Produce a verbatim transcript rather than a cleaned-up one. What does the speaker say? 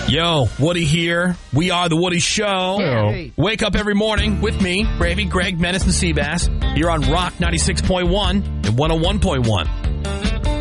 Yo, Woody here. We are the Woody Show. Hey. Wake up every morning with me, Gravy, Greg, Menace, and Seabass. Here on Rock ninety-six point one and one oh one point one.